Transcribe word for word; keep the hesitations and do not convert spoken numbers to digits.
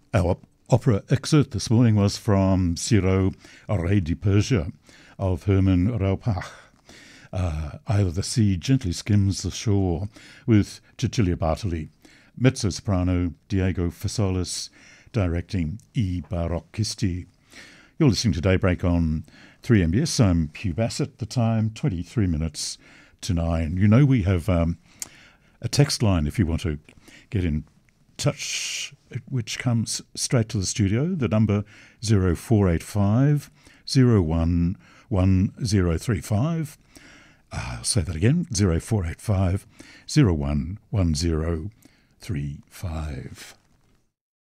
Our op- opera excerpt this morning was from Ciro, a Rei di Persia of Herman Raupach. Uh, Either the Sea Gently Skims the Shore with Cecilia Bartoli, mezzo-soprano Diego Fasolis, directing E. Barocchisti. You're listening to Daybreak on three M B S. I'm Hugh Bassett. The time, twenty-three minutes to nine. You know we have um, a text line if you want to get in touch, which comes straight to the studio. The number zero four eight five zero one one zero three five. Uh, I'll say that again, zero four eight five zero one one zero three five.